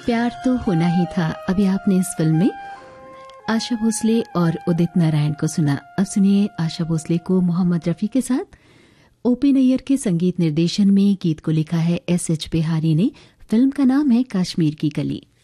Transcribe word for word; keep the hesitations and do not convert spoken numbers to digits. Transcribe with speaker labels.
Speaker 1: प्यार तो होना ही था। अभी आपने इस फिल्म में आशा भोसले और उदित नारायण को सुना। अब सुनिए आशा भोसले को मोहम्मद रफी के साथ। ओपी नैयर के संगीत निर्देशन में गीत को लिखा है एस एच बिहारी ने। फिल्म का नाम है कश्मीर की कली।